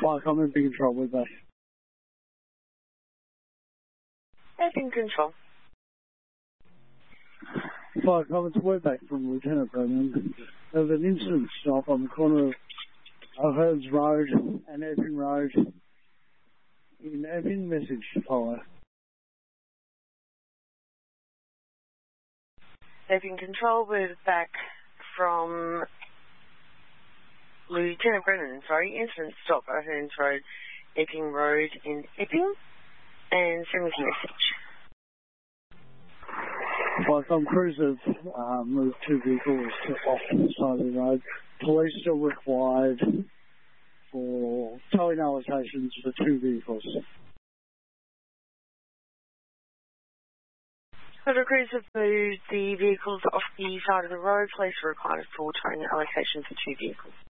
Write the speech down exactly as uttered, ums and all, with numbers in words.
Fire Command, big control, we're back. Airpin control. Fire Command, we're back from Lieutenant Brennan. There's an incident stop on the corner of O'Hearns Road and Epping Road in Epping. Message to follow. Airpin control, we're back from Lieutenant Brennan, sorry, incident stop, O'Hearns Road, Epping Road in Epping, and send us a message. Flycom crews have uh, moved two vehicles to off the side of the road. Police still required for towing allocations for two vehicles. Federal crews have moved the vehicles off the side of the road. Police are required for towing allocations for two vehicles.